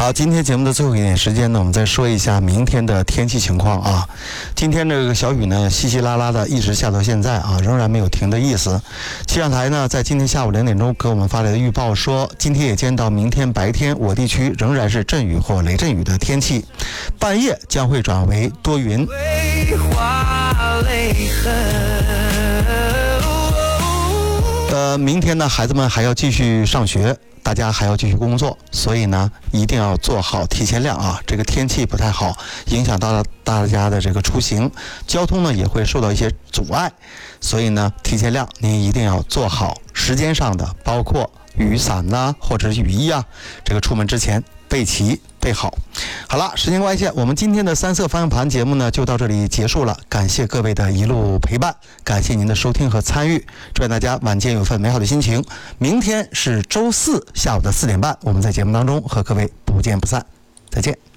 好，今天节目的最后一点时间呢，我们再说一下明天的天气情况啊。今天这个小雨呢，稀稀拉拉的一直下到现在啊，仍然没有停的意思。气象台呢，在今天下午2点钟给我们发来的预报说，今天夜间到明天白天，我地区仍然是阵雨或雷阵雨的天气，半夜将会转为多云。明天呢，孩子们还要继续上学，大家还要继续工作，所以呢，一定要做好提前量啊。这个天气不太好，影响到了大家的这个出行，交通呢也会受到一些阻碍，所以呢，提前量您一定要做好时间上的，包括雨伞呐，或者是雨衣啊，这个出门之前备齐备好。好了，时间关系，我们今天的三色方向盘节目呢就到这里结束了，感谢各位的一路陪伴，感谢您的收听和参与，祝愿大家晚间有份美好的心情。明天是周四下午的4点半，我们在节目当中和各位不见不散，再见。